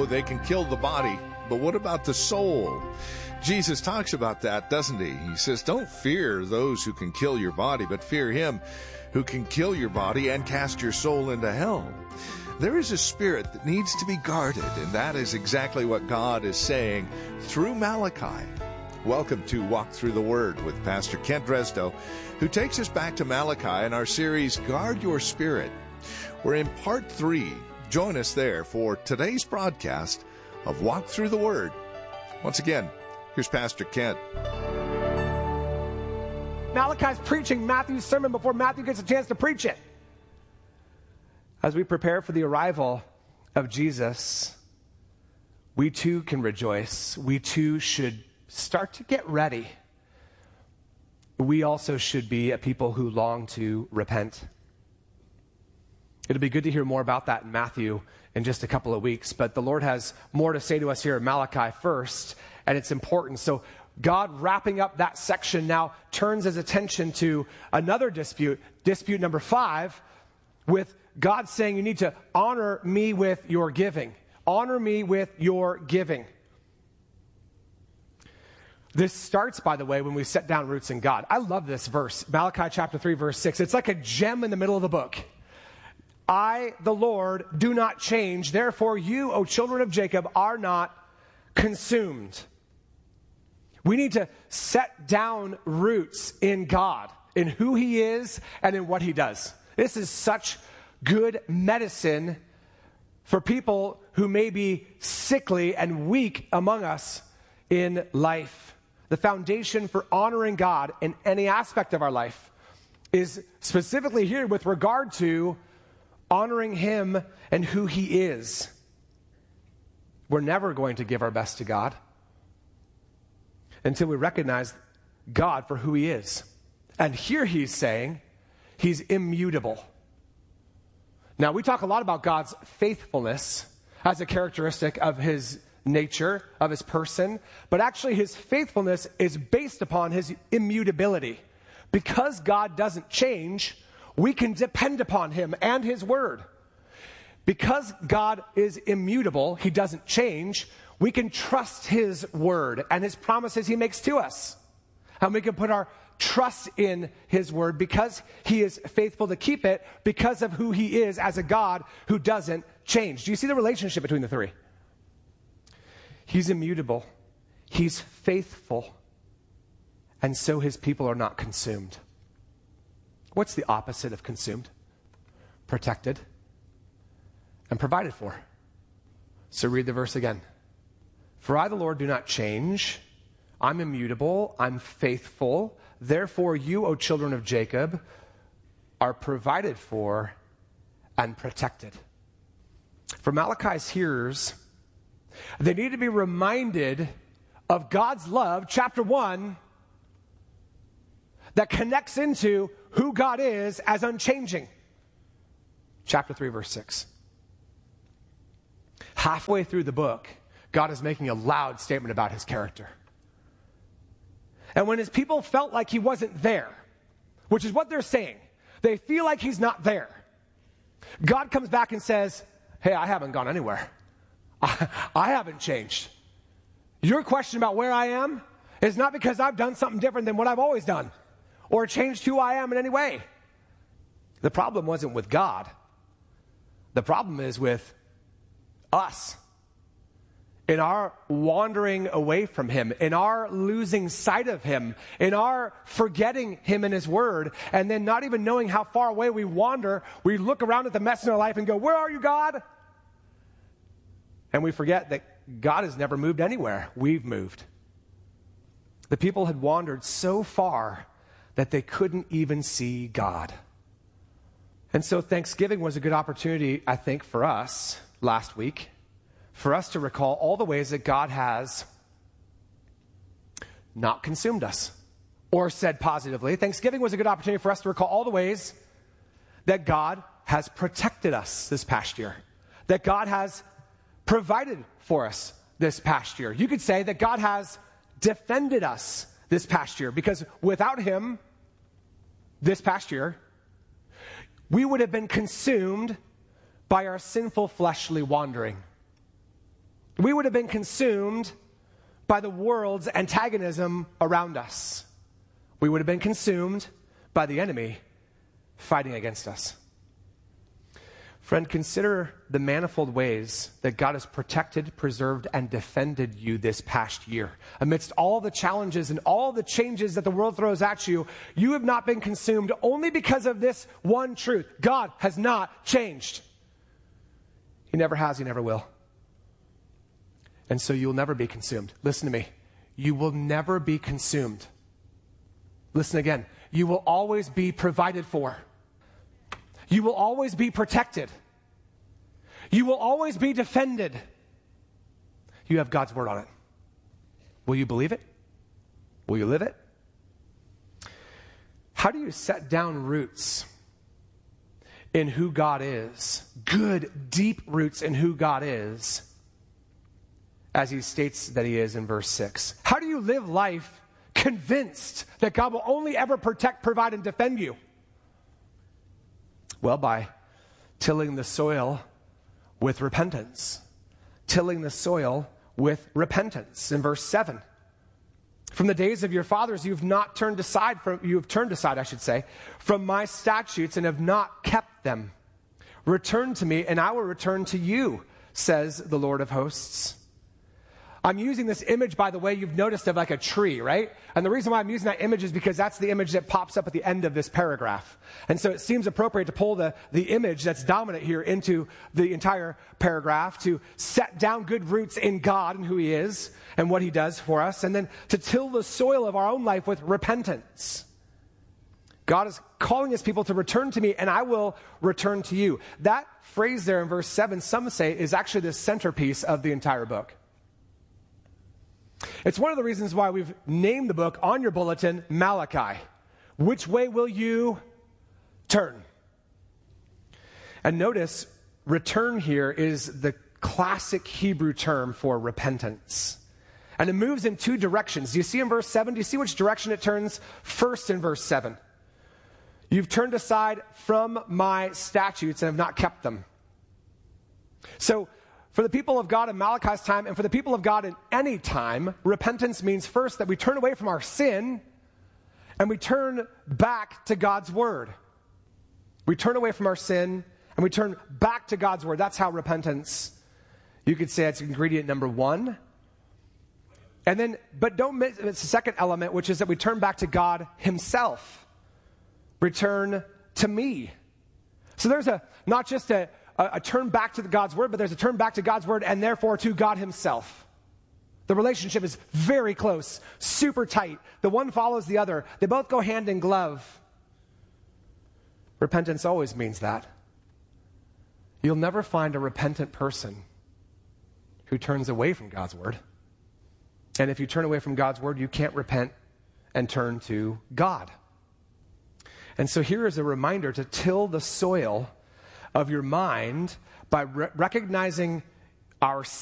know they can kill the body, but what about the soul? Jesus talks about that, doesn't he? He says, don't fear those who can kill your body, but fear him who can kill your body and cast your soul into hell. There is a spirit that needs to be guarded, and that is exactly what God is saying through Malachi. Welcome to Walk Through the Word with Pastor Kent Dresdo, who takes us back to Malachi in our series, Guard Your Spirit. We're in part 3. Join us there for today's broadcast of Walk Through the Word. Once again, here's Pastor Kent. Malachi's preaching Matthew's sermon before Matthew gets a chance to preach it. As we prepare for the arrival of Jesus, we too can rejoice. We too should start to get ready. We also should be a people who long to repent. It'll be good to hear more about that in Matthew in just a couple of weeks, but the Lord has more to say to us here in Malachi first, and it's important. So God, wrapping up that section, now turns his attention to another dispute number 5, with God saying you need to honor me with your giving. Honor me with your giving. This starts, by the way, when we set down roots in God. I love this verse, Malachi chapter 3, verse 6. It's like a gem in the middle of the book. I, the Lord, do not change. Therefore, you, O children of Jacob, are not consumed. We need to set down roots in God, in who he is and in what he does. This is such good medicine for people who may be sickly and weak among us in life. The foundation for honoring God in any aspect of our life is specifically here with regard to honoring him and who he is. We're never going to give our best to God until we recognize God for who he is. And here he's saying he's immutable. Now, we talk a lot about God's faithfulness as a characteristic of his nature, of his person, but actually his faithfulness is based upon his immutability. Because God doesn't change, we can depend upon him and his word. Because God is immutable, he doesn't change, we can trust his word and his promises he makes to us. And we can put our trust in his word because he is faithful to keep it, because of who he is as a God who doesn't change. Do you see the relationship between the three? He's immutable. He's faithful. And so his people are not consumed. What's the opposite of consumed? Protected and provided for. So read the verse again. For I, the Lord, do not change. I'm immutable. I'm faithful. Therefore, you, O children of Jacob, are provided for and protected. For Malachi's hearers, they need to be reminded of God's love, chapter 1, that connects into who God is as unchanging. Chapter 3, verse 6. Halfway through the book, God is making a loud statement about his character. And when his people felt like he wasn't there, which is what they're saying, they feel like he's not there, God comes back and says, hey, I haven't gone anywhere. I haven't changed. Your question about where I am is not because I've done something different than what I've always done or changed who I am in any way. The problem wasn't with God. The problem is with us. In our wandering away from him, in our losing sight of him, in our forgetting him and his word, and then not even knowing how far away we wander, we look around at the mess in our life and go, where are you, God? And we forget that God has never moved anywhere. We've moved. The people had wandered so far that they couldn't even see God. And so Thanksgiving was a good opportunity, I think, for us last week, for us to recall all the ways that God has not consumed us. Or said positively, Thanksgiving was a good opportunity for us to recall all the ways that God has protected us this past year, that God has provided for us this past year. You could say that God has defended us this past year, because without him this past year, we would have been consumed by our sinful fleshly wandering. we would have been consumed by the world's antagonism around us. We would have been consumed by the enemy fighting against us. Friend, consider the manifold ways that God has protected, preserved, and defended you this past year. Amidst all the challenges and all the changes that the world throws at you, you have not been consumed only because of this one truth. God has not changed. He never has, he never will. And so you'll never be consumed. Listen to me. You will never be consumed. Listen again. You will always be provided for. You will always be protected. You will always be defended. You have God's word on it. Will you believe it? Will you live it? How do you set down roots in who God is? Good, deep roots in who God is, as he states that he is in verse 6. How do you live life convinced that God will only ever protect, provide, and defend you? Well, by tilling the soil with repentance. Tilling the soil with repentance. In verse 7. From the days of your fathers, you have turned aside, from my statutes and have not kept them. Return to me, and I will return to you, says the Lord of hosts. I'm using this image, by the way, you've noticed, of like a tree, right? And the reason why I'm using that image is because that's the image that pops up at the end of this paragraph. And so it seems appropriate to pull the image that's dominant here into the entire paragraph, to set down good roots in God and who he is and what he does for us, and then to till the soil of our own life with repentance. God is calling his people to return to me, and I will return to you. That phrase there in verse 7, some say, is actually the centerpiece of the entire book. It's one of the reasons why we've named the book on your bulletin, Malachi. Which way will you turn? And notice, return here is the classic Hebrew term for repentance. And it moves in two directions. Do you see in verse 7? Do you see which direction it turns first in verse 7? You've turned aside from my statutes and have not kept them. So, for the people of God in Malachi's time, and for the people of God in any time, repentance means first that we turn away from our sin and we turn back to God's word. We turn away from our sin and we turn back to God's word. That's how repentance, you could say it's ingredient number one. And then, but don't miss, it's the second element, which is that we turn back to God himself. Return to me. So there's not just a turn back to God's word, but there's a turn back to God's word and therefore to God himself. The relationship is very close, super tight. The one follows the other. They both go hand in glove. Repentance always means that. You'll never find a repentant person who turns away from God's word. And if you turn away from God's word, you can't repent and turn to God. And so here is a reminder to till the soil of your mind by recognizing our